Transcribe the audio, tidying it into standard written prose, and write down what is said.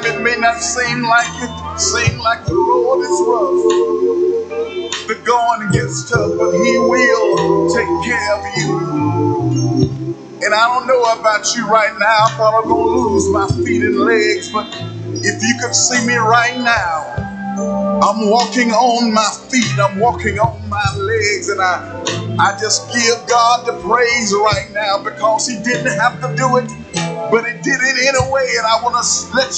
it may not seem like it, seem like the road is rough, the going gets tough, but he will take care of you. And I don't know about you right now. I thought I'm gonna lose my feet and legs, but if you could see me right now, I'm walking on my feet, I'm walking on my legs, and I just give God the praise right now because he didn't have to do it, but he did it anyway. And I want to let